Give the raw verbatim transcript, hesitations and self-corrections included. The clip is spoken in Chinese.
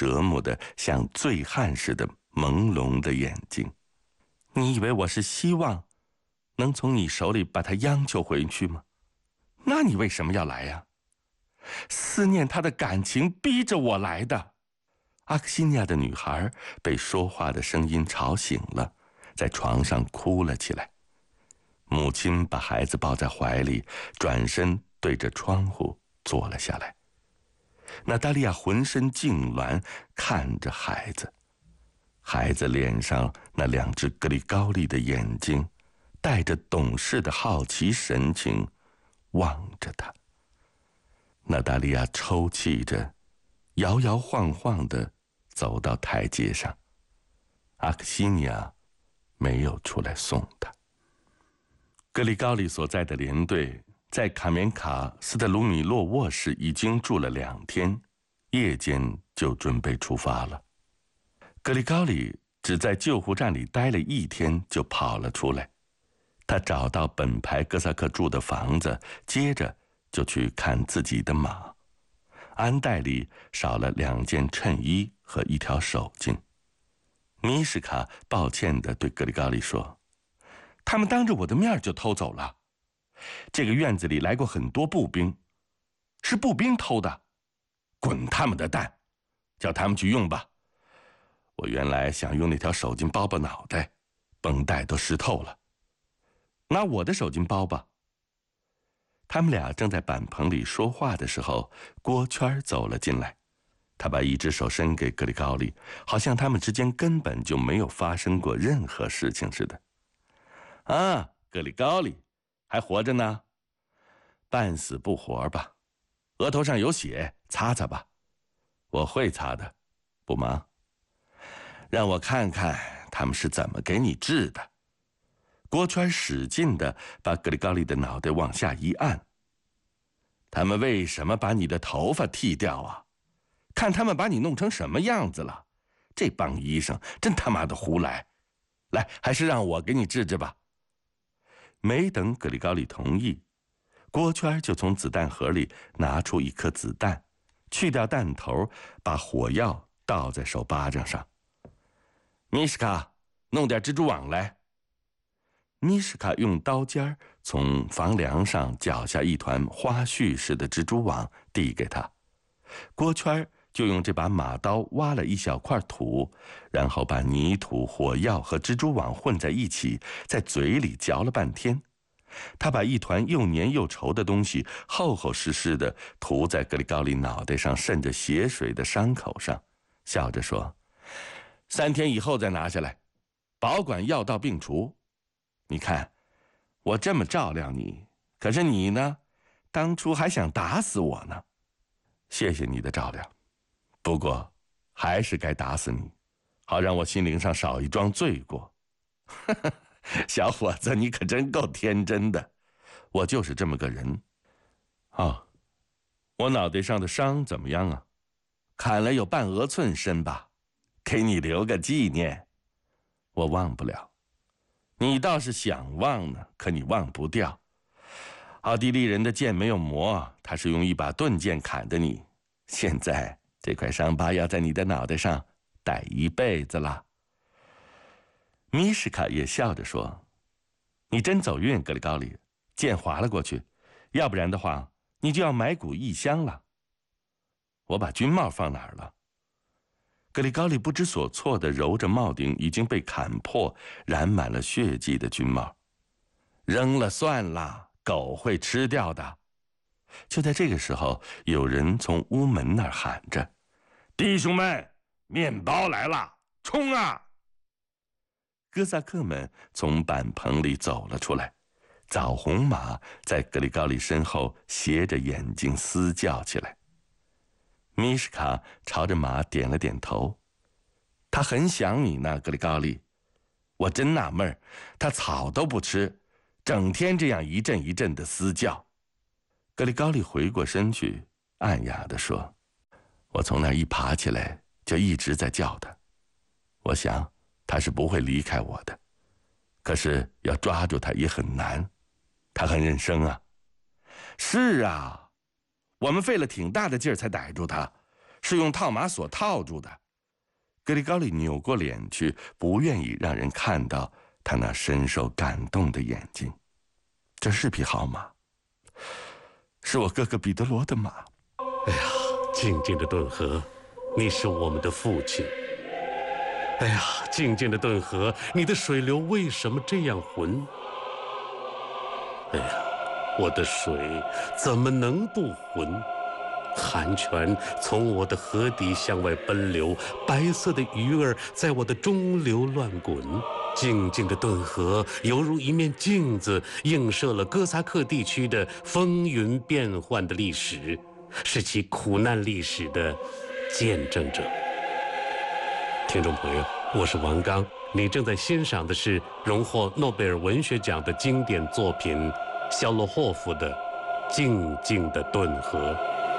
折磨的像醉汉似的朦胧的眼睛。你以为我是希望能从你手里把他央求回去吗？那你为什么要来呀？思念他的感情逼着我来的。阿克西尼亚的女孩被说话的声音吵醒了，在床上哭了起来。母亲把孩子抱在怀里，转身对着窗户坐了下来。娜达莉亚浑身痉挛，看着孩子，孩子脸上那两只格里高利的眼睛，带着懂事的好奇神情，望着他。娜达莉亚抽泣着，摇摇晃晃地走到台阶上。阿克西尼亚没有出来送他。格里高利所在的连队在卡缅卡斯特鲁米洛沃市已经住了两天，夜间就准备出发了。格里高利只在救护站里待了一天，就跑了出来。他找到本排哥萨克住的房子，接着就去看自己的马。鞍袋里少了两件衬衣和一条手巾。米什卡抱歉地对格里高利说：“他们当着我的面就偷走了。这个院子里来过很多步兵，是步兵偷的。滚他们的蛋，叫他们去用吧。我原来想用那条手巾包包脑袋，绷带都湿透了。拿我的手巾包吧。”他们俩正在板棚里说话的时候，郭圈走了进来。他把一只手伸给格里高利，好像他们之间根本就没有发生过任何事情似的。啊，格里高利，还活着呢？半死不活吧？额头上有血，擦擦吧。我会擦的，不忙。让我看看他们是怎么给你治的。郭圈使劲地把格里高利的脑袋往下一按。他们为什么把你的头发剃掉啊？看他们把你弄成什么样子了！这帮医生真他妈的胡来！来，还是让我给你治治吧。没等格里高利同意，郭圈就从子弹盒里拿出一颗子弹，去掉弹头，把火药倒在手巴掌上。米什卡，弄点蜘蛛网来。米什卡用刀尖从房梁上绞下一团花絮似的蜘蛛网，递给他。郭圈就用这把马刀挖了一小块土，然后把泥土、火药和蜘蛛网混在一起，在嘴里嚼了半天。他把一团又黏又稠的东西厚厚实实地涂在格里高利脑袋上渗着血水的伤口上，笑着说：“三天以后再拿下来，保管药到病除。你看，我这么照料你，可是你呢，当初还想打死我呢。谢谢你的照料，不过还是该打死你，好让我心灵上少一桩罪过。”小伙子，你可真够天真的，我就是这么个人。哦，我脑袋上的伤怎么样啊？砍了有半额寸深吧，给你留个纪念。我忘不了，你倒是想忘呢，可你忘不掉。奥地利人的剑没有磨，他是用一把钝剑砍的你。现在这块伤疤要在你的脑袋上带一辈子了。米什卡也笑着说：“你真走运，格里高利，剑划了过去，要不然的话，你就要埋骨异乡了。我把军帽放哪儿了？”格里高利不知所措地揉着帽顶已经被砍破、染满了血迹的军帽，扔了算了，狗会吃掉的。就在这个时候，有人从屋门那儿喊着：“弟兄们，面包来了，冲啊！”哥萨克们从板棚里走了出来，枣红马在格里高利身后斜着眼睛嘶叫起来。米什卡朝着马点了点头：“他很想你呢，格里高利。我真纳闷，他草都不吃，整天这样一阵一阵的嘶叫。”格里高利回过身去，暗哑地说：“我从那儿一爬起来，就一直在叫他。我想他是不会离开我的，可是要抓住他也很难，他很认生啊。”“是啊，我们费了挺大的劲儿才逮住他， 是用套马索套住的。格里高利扭过脸去，不愿意让人看到他那深受感动的眼睛。这是匹好马，是我哥哥彼得罗的马。 哎呀，静静的顿河，你是我们的父亲。哎呀，静静的顿河，你的水流为什么这样浑？哎呀，我的水怎么能不浑？寒泉从我的河底向外奔流，白色的鱼儿在我的中流乱滚。静静的顿河犹如一面镜子，映射了哥萨克地区的风云变幻的历史，是其苦难历史的见证者。听众朋友，我是王刚，你正在欣赏的是荣获诺贝尔文学奖的经典作品肖洛霍夫的《静静的顿河》。